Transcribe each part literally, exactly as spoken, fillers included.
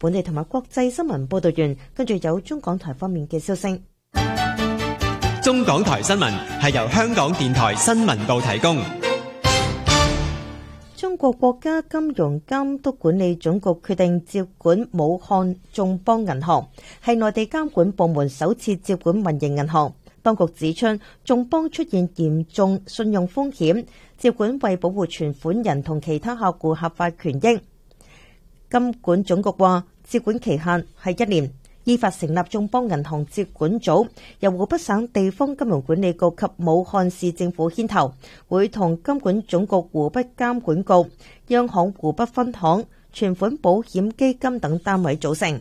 本地同埋國際新聞報道完，跟住有中港台方面嘅消息。 中港台新聞係由香港電台新聞部提供。 中國國家金融監督管理總局決定接管武漢眾邦銀行，係內地監管部門首次接管民營銀行。當局指出，眾邦出現嚴重信用風險，接管為保護存款人同其他客戶合法權益。金管總局話，接管期限係一年。依法成立眾邦銀行接管組，由湖北省地方金融管理局及武漢市政府牽頭，會同金管總局湖北監管局、央行湖北分行、存款保險基金等單位組成。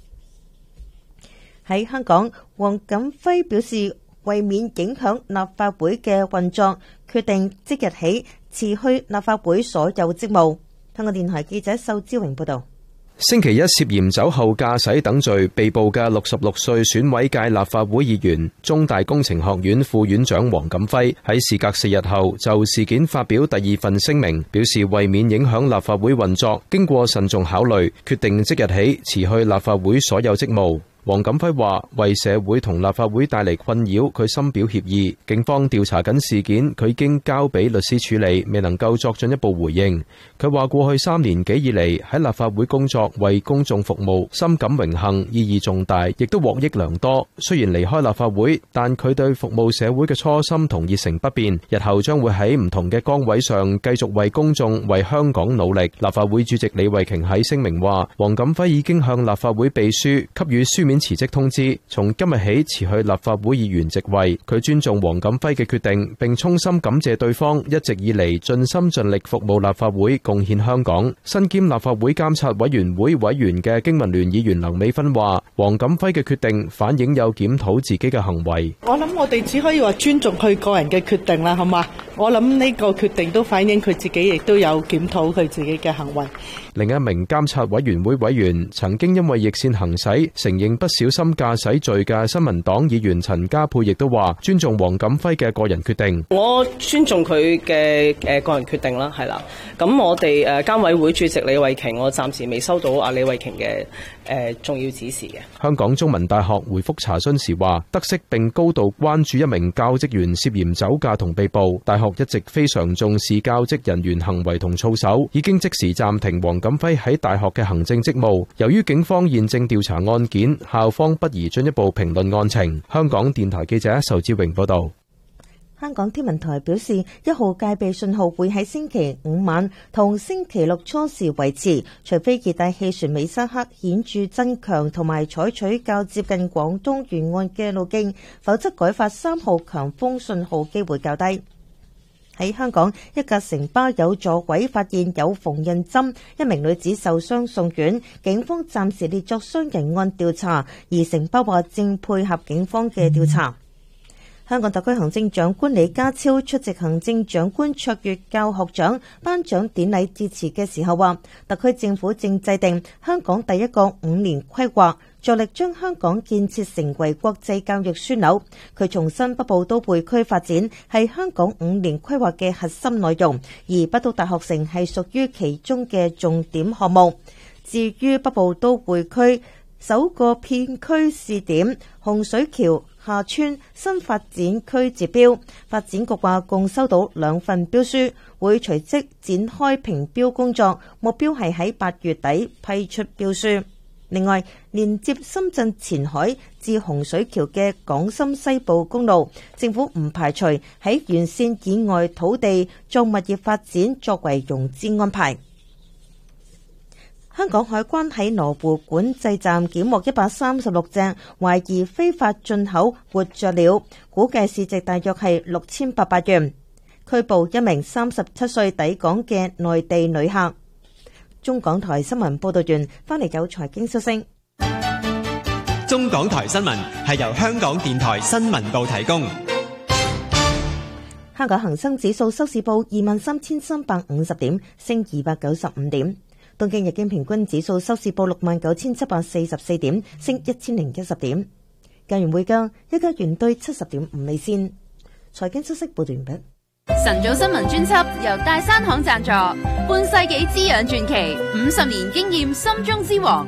喺香港，黃錦輝表示，為免影響立法會嘅運作，決定即日起辭去立法會所有職務。香港電台記者秀之榮報道。 星期一涉嫌酒後駕駛等罪被捕嘅六十六歲選委界立法會議員、中大工程學院副院長黃錦輝喺事隔四日後就事件發表第二份聲明，表示為免影響立法會運作，經過慎重考慮，決定即日起辭去立法會所有職務。黃錦輝話：為社會同立法會帶嚟困擾，佢深表歉意。警方調查緊事件，佢已經交俾律師處理，未能夠作進一步回應。佢話過去三年幾以嚟喺立法會工作，為公眾服務，深感榮幸，意義重大，亦都獲益良多。雖然離開立法會，但佢對服務社會嘅初心同熱誠不變，日後將會喺唔同嘅崗位上繼續為公眾、為香港努力。立法會主席李慧瓊喺聲明話：黃錦輝已經向立法會秘書給予書面辭職通知，從今日起辭去立法會議員席位。佢尊重黃錦輝嘅決定，並衷心感謝對方一直以嚟盡心盡力服務立法會，貢獻香港。身兼立法會監察委員會委員嘅經民聯議員劉美芬話：黃錦輝嘅決定反映有檢討自己嘅行為。 我諗我哋只可以話尊重佢個人嘅決定啦，好嘛？我諗呢個決定都反映佢自己亦都有檢討佢自己嘅行為。 另一名監察委員會委員，曾經因為逆線行駛承認不小心駕駛罪嘅新民黨議員陳家佩亦都話尊重黃錦輝嘅個人決定。 我尊重佢嘅誒個人決定啦，係啦。咁我哋誒監委會主席李慧瓊，我暫時未收到阿李慧瓊嘅誒重要指示嘅。 香港中文大學回覆查詢時話，得悉並高度關注一名教職員涉嫌酒駕同被捕，大學一直非常重視教職人員行為同操守，已經即時暫停黃錦輝喺大學嘅行政職務。由於警方現正調查案件，校方不宜進一步評論案情。香港電台記者仇志榮報道。 香港天文台表示，一號戒備信號會喺星期五晚同星期六初時維持，除非熱帶氣旋美沙克顯著增強同埋採取較接近廣東沿岸嘅路徑，否則改發三號強風信號機會較低。喺香港，一架城巴有座位發現有縫紉針，一名女子受傷送院，警方暫時列作傷人案調查，而城巴話正配合警方嘅調查。香港特區行政長官李家超出席行政長官卓越教學獎頒獎典禮致辭嘅時候話，特區政府正制定香港第一個五年規劃，着力將香港建設成為國際教育樞紐。佢重申北部都會區發展係香港五年規劃嘅核心內容，而北都大學城係屬於其中嘅重點項目。至於北部都會區首個片區試點洪水橋下村新發展區截標，發展局話共收到兩份標書，會隨即展開評標工作，目標係喺八月底批出標書。另外，連接深圳前海至洪水橋嘅港深西部公路，政府唔排除喺沿線以外土地作物業發展作為融資安排。香港海關喺羅湖管制站檢獲一百三十六隻懷疑非法進口活雀鳥，估計市值大約係六千八百元，拘捕一名三十七歲抵港嘅內地旅客。中港台新聞報道完，翻嚟有財經消息。 中港台新聞係由香港電台新聞部提供。 香港恒生指數收市報二萬三千三百五十點，升二百九十五點。東京日經平均指數收市報六萬九千七百四十四點，升一千零一十點。港元匯價，一加元兌七十點五美仙。財經消息報道完畢。 晨早新聞專輯由大山行贊助，半世紀滋養傳奇，五十年經驗，心中之王。